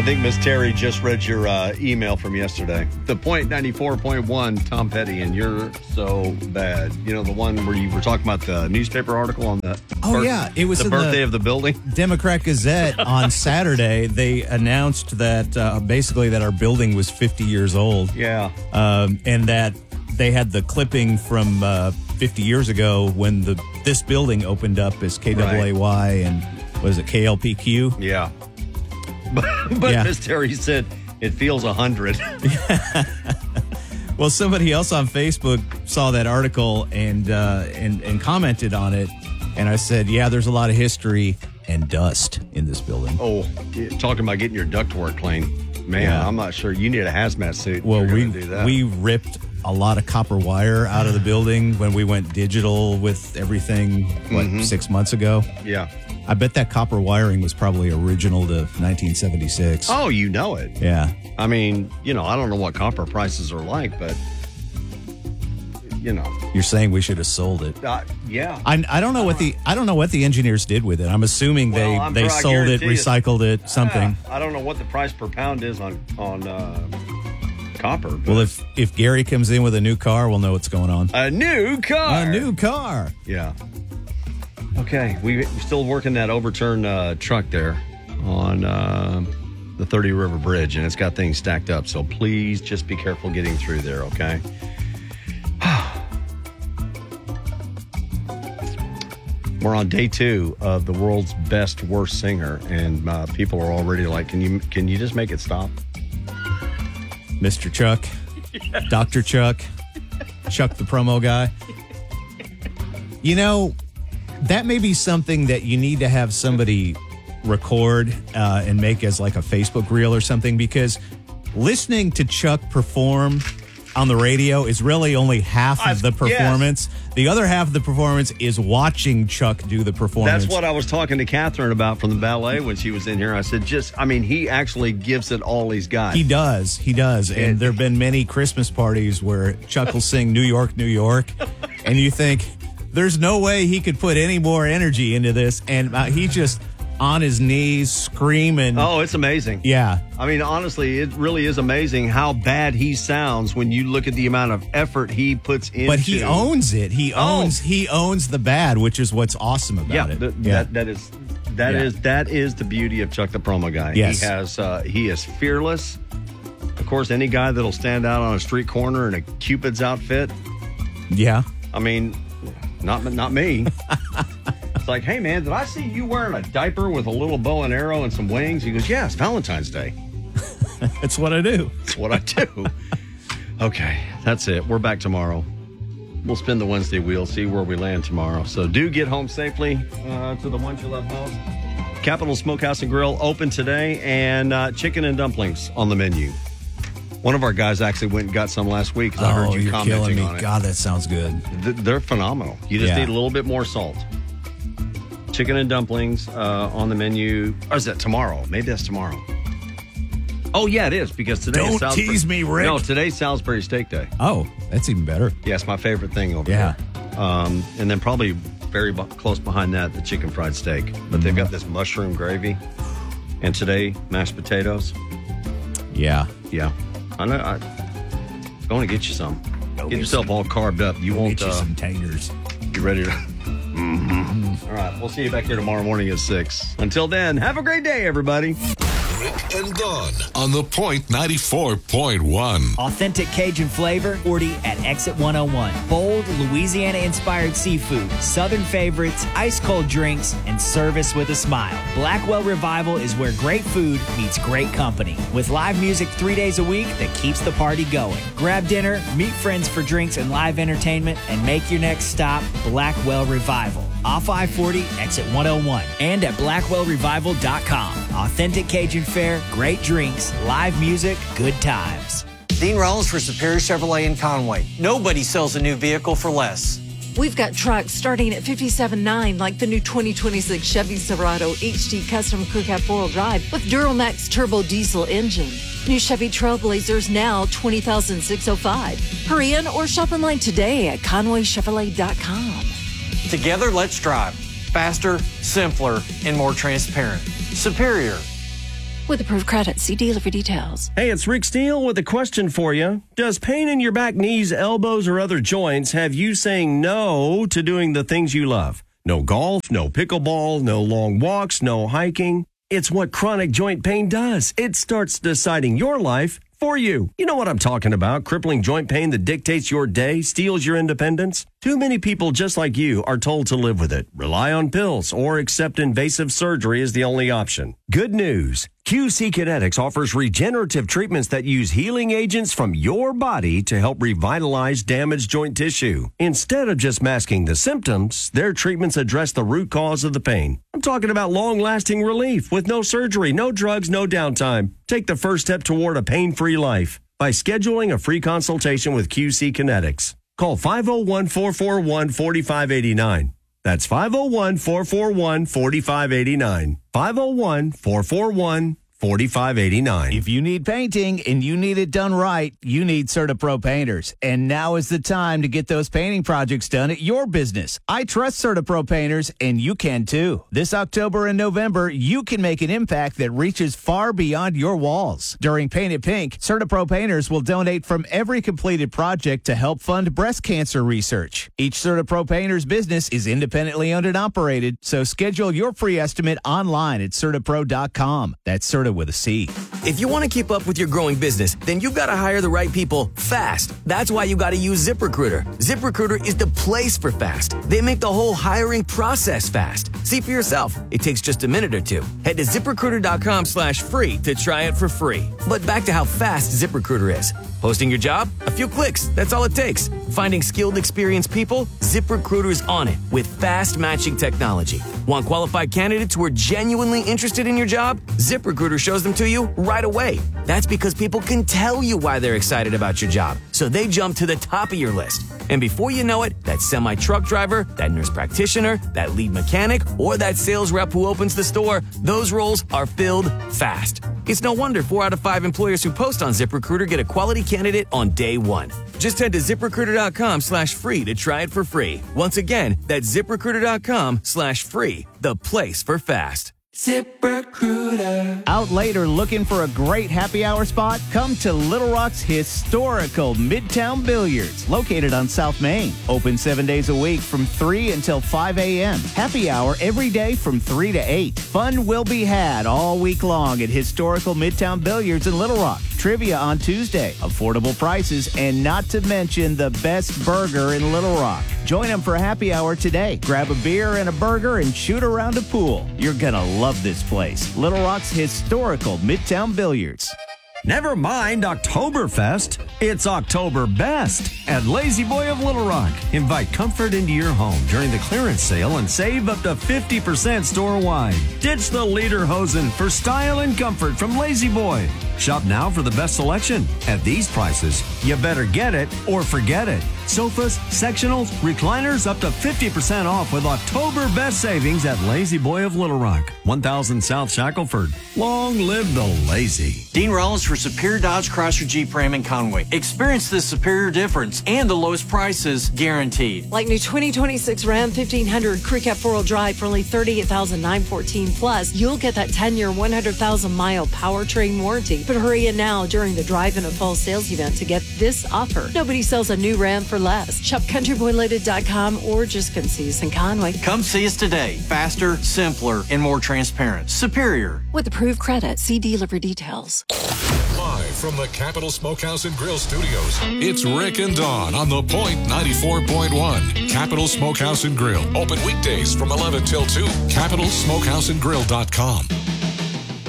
I think Miss Terry just read your email from yesterday. The Point 94.1, Tom Petty, and You're So Bad. You know, the one where you were talking about the newspaper article on the it was the birthday of the building. Democrat Gazette on Saturday. They announced that basically that our building was 50 years old. Yeah. And that they had the clipping from 50 years ago when this building opened up as KAAY and was it KLPQ? Yeah. But Miss Terry said it feels 100. Well, somebody else on Facebook saw that article and commented on it, and I said, "Yeah, there's a lot of history and dust in this building." Oh, talking about getting your ductwork clean, man. Yeah. I'm not sure. You need a hazmat suit. Well, do that. We ripped a lot of copper wire out of the building when we went digital with everything 6 months ago. Yeah. I bet that copper wiring was probably original to 1976. Oh, you know it. Yeah. I mean, I don't know what copper prices are like, but, You're saying we should have sold it. Yeah. I don't know what the engineers did with it. I'm assuming they sold it, recycled it, something. I don't know what the price per pound is on copper. But well, if Gary comes in with a new car, we'll know what's going on. A new car. A new car. Yeah. Okay, we're still working that overturned truck there on the 30 River Bridge, and it's got things stacked up. So please just be careful getting through there, okay? We're on day 2 of the world's best worst singer, and people are already like, "Can you just make it stop?" Mr. Chuck, yes. Dr. Chuck, Chuck the promo guy. That may be something that you need to have somebody record and make as like a Facebook reel or something, because listening to Chuck perform on the radio is really only half of the performance. Yes. The other half of the performance is watching Chuck do the performance. That's what I was talking to Catherine about from the ballet when she was in here. I said, he actually gives it all he's got. He does. And there have been many Christmas parties where Chuck will sing New York, New York, and you think, there's no way he could put any more energy into this. And he's just on his knees screaming. Oh, it's amazing. Yeah. I mean, honestly, it really is amazing how bad he sounds when you look at the amount of effort he puts into. But he owns it. He owns the bad, which is what's awesome about it. That is the beauty of Chuck the promo guy. Yes. He is fearless. Of course, any guy that'll stand out on a street corner in a Cupid's outfit. Yeah. I mean, not me. It's like, hey, man, did I see you wearing a diaper with a little bow and arrow and some wings? He goes, yeah, it's Valentine's Day. It's what I do. It's what I do. Okay, that's it. We're back tomorrow. We'll spin the Wednesday wheel, see where we land tomorrow. So do get home safely to the ones you love most. Capital Smokehouse and Grill open today, and chicken and dumplings on the menu. One of our guys actually went and got some last week because I heard you commenting on it. God, that sounds good. They're phenomenal. You just need a little bit more salt. Chicken and dumplings on the menu. Or is that tomorrow? Maybe that's tomorrow. Oh, yeah, it is, because today is Don't tease me, Rick. No, today's Salisbury Steak Day. Oh, that's even better. Yeah, it's my favorite thing over here. And then probably very close behind that, the chicken fried steak. But they've got this mushroom gravy. And today, mashed potatoes. Yeah. Yeah. I know. I'm going to get you some. Get yourself all carved up. You won't. Get you some taters. You ready to? All right. We'll see you back here tomorrow morning at 6. Until then, have a great day, everybody. Rick and Dawn on the Point 94.1. Authentic Cajun flavor, 40 at Exit 101. Bold, Louisiana-inspired seafood, Southern favorites, ice-cold drinks, and service with a smile. Blackwell Revival is where great food meets great company. With live music 3 days a week that keeps the party going. Grab dinner, meet friends for drinks and live entertainment, and make your next stop Blackwell Revival. Off I-40, Exit 101. And at blackwellrevival.com. Authentic Cajun fare, great drinks, live music, good times. Dean Rollins for Superior Chevrolet in Conway. Nobody sells a new vehicle for less. We've got trucks starting at $57,900, like the new 2026 Chevy Silverado HD Custom Crew Cab 4-wheel drive with Duramax Turbo Diesel engine. New Chevy Trailblazers now $20,605. Hurry in or shop online today at ConwayChevrolet.com. Together, let's drive. Faster, simpler, and more transparent. Superior. With approved credit, see dealer for details. Hey, it's Rick Steele with a question for you. Does pain in your back, knees, elbows, or other joints have you saying no to doing the things you love? No golf, no pickleball, no long walks, no hiking. It's what chronic joint pain does. It starts deciding your life for you. You know what I'm talking about. Crippling joint pain that dictates your day, steals your independence. Too many people just like you are told to live with it, rely on pills, or accept invasive surgery as the only option. Good news. QC Kinetics offers regenerative treatments that use healing agents from your body to help revitalize damaged joint tissue. Instead of just masking the symptoms, their treatments address the root cause of the pain. I'm talking about long-lasting relief with no surgery, no drugs, no downtime. Take the first step toward a pain-free life by scheduling a free consultation with QC Kinetics. Call 501-441-4589. That's 501-441-4589. 501-441-4589. If you need painting and you need it done right, you need CertaPro Painters. And now is the time to get those painting projects done at your business. I trust CertaPro Painters, and you can too. This October and November, you can make an impact that reaches far beyond your walls. During Paint It Pink, CertaPro Painters will donate from every completed project to help fund breast cancer research. Each CertaPro Painters business is independently owned and operated, so schedule your free estimate online at CertaPro.com. That's Certa with a C. If you want to keep up with your growing business, then you've got to hire the right people fast. That's why you got to use ZipRecruiter. ZipRecruiter is the place for fast. They make the whole hiring process fast. See for yourself. It takes just a minute or two. Head to ZipRecruiter.com/free to try it for free. But back to how fast ZipRecruiter is. Posting your job? A few clicks. That's all it takes. Finding skilled, experienced people? ZipRecruiter's on it with fast matching technology. Want qualified candidates who are genuinely interested in your job? ZipRecruiter shows them to you right away. That's because people can tell you why they're excited about your job, so they jump to the top of your list. And before you know it, that semi-truck driver, that nurse practitioner, that lead mechanic, or that sales rep who opens the store, those roles are filled fast. It's no wonder 4 out of 5 employers who post on ZipRecruiter get a quality candidate on day one. Just head to ZipRecruiter.com/free to try it for free. Once again, that's ZipRecruiter.com/free, the place for fast. ZipRecruiter. Out late or looking for a great happy hour spot? Come to Little Rock's historical Midtown Billiards, located on South Main. Open 7 days a week from 3 until 5 a.m. Happy hour every day from 3 to 8. Fun will be had all week long at historical Midtown Billiards in Little Rock. Trivia on Tuesday, affordable prices, and not to mention the best burger in Little Rock. Join them for happy hour today. Grab a beer and a burger and shoot around a pool. You're going to love this place. Little Rock's historical Midtown Billiards. Never mind Oktoberfest. It's October Best at Lazy Boy of Little Rock. Invite comfort into your home during the clearance sale and save up to 50% store-wide. Ditch the lederhosen for style and comfort from Lazy Boy. Shop now for the best selection. At these prices, you better get it or forget it. Sofas, sectionals, recliners up to 50% off with October Best savings at Lazy Boy of Little Rock, 1000 South Shackelford. Long live the lazy. Dean Rollins for Superior Dodge Chrysler Jeep Ram in Conway. Experience the superior difference and the lowest prices guaranteed. Like new 2026 Ram 1500 Crew Cab 4-wheel drive for only $38,914 plus. You'll get that 10-year, 100,000-mile powertrain warranty. But hurry in now during the drive-in and fall sales event to get this offer. Nobody sells a new Ram for less. Shop countryboyloaded.com or just come see us in Conway. Come see us today. Faster, simpler, and more transparent. Superior. With approved credit, see dealer for details. Live from the Capital Smokehouse and Grill Studios, it's Rick and Dawn on The Point 94.1. Capital Smokehouse and Grill. Open weekdays from 11 till 2. CapitalSmokehouseandGrill.com.